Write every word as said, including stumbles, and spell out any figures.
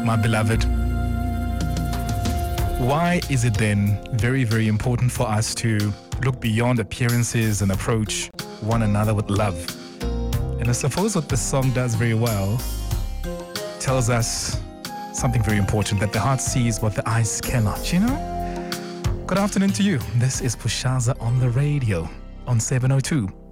my beloved. Why is it then very, very important for us to look beyond appearances and approach one another with love? And I suppose what this song does very well tells us something very important, that the heart sees what the eyes cannot, you know? Good afternoon to you. This is Pushaza on the radio on seven oh two.